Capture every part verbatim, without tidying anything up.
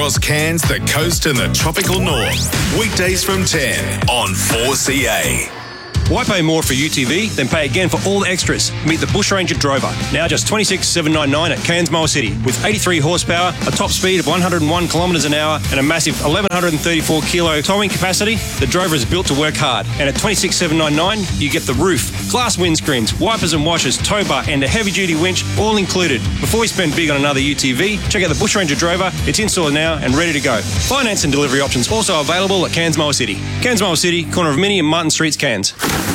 across Cairns, the coast and the tropical north. Weekdays from ten on four C A. Why pay more for U T V than pay again for all the extras? Meet the Bush Ranger Drover. Now just twenty-six thousand seven hundred ninety-nine dollars at Cairns Mile City. With eighty-three horsepower, a top speed of one hundred one kilometres an hour and a massive eleven thirty-four kilo towing capacity, the Drover is built to work hard. And at twenty-six thousand seven hundred ninety-nine dollars, you get the roof, glass windscreens, wipers and washers, tow bar and a heavy-duty winch, all included. Before you spend big on another U T V, check out the Bush Ranger Drover. It's in store now and ready to go. Finance and delivery options also available at Cairns Mile City. Cairns Mile City, corner of Minnie and Martin Streets, Cairns.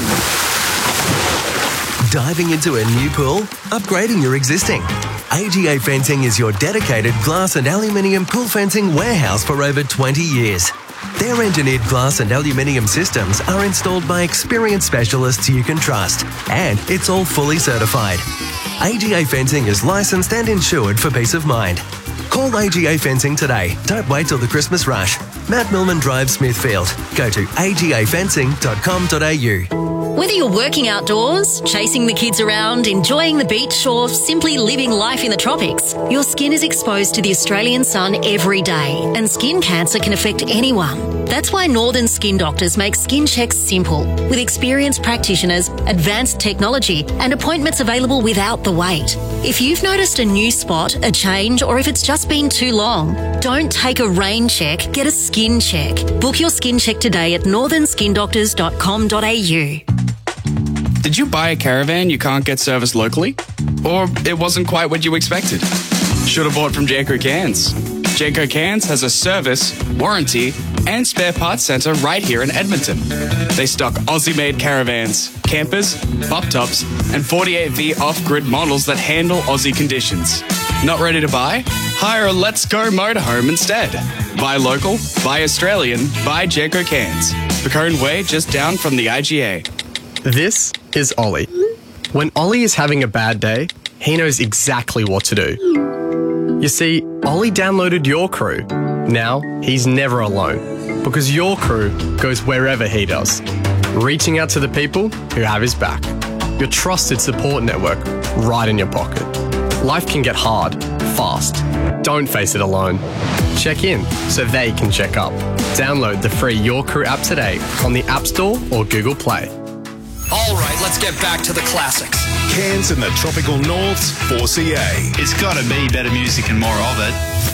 Diving into a new pool? Upgrading your existing? A G A Fencing is your dedicated glass and aluminium pool fencing warehouse for over twenty years. Their engineered glass and aluminium systems are installed by experienced specialists you can trust, and it's all fully certified. A G A Fencing is licensed and insured for peace of mind. Call A G A Fencing today. Don't wait till the Christmas rush. Matt Millman Drive, Smithfield. Go to a g a fencing dot com dot a u. Whether you're working outdoors, chasing the kids around, enjoying the beach, or simply living life in the tropics, your skin is exposed to the Australian sun every day, and skin cancer can affect anyone. That's why Northern Skin Doctors make skin checks simple, with experienced practitioners, advanced technology, and appointments available without the wait. If you've noticed a new spot, a change, or if it's just been too long, don't take a rain check, get a skin check. Book your skin check today at northern skin doctors dot com dot a u. Did you buy a caravan you can't get serviced locally? Or it wasn't quite what you expected? Should have bought from Jayco Cairns. Jayco Cairns has a service, warranty, and spare parts centre right here in Edmonton. They stock Aussie-made caravans, campers, bop tops, and forty-eight V off-grid models that handle Aussie conditions. Not ready to buy? Hire a Let's Go motorhome instead. Buy local, buy Australian, buy Jayco Cairns. Bacone Way, just down from the I G A. This is Ollie. When Ollie is having a bad day, he knows exactly what to do. You see, Ollie downloaded Your Crew. Now, he's never alone, because Your Crew goes wherever he does, reaching out to the people who have his back. Your trusted support network right in your pocket. Life can get hard, fast. Don't face it alone. Check in so they can check up. Download the free Your Crew app today on the App Store or Google Play. All right, let's get back to the classics. Cairns and the tropical north's four C A. It's got to be better music and more of it.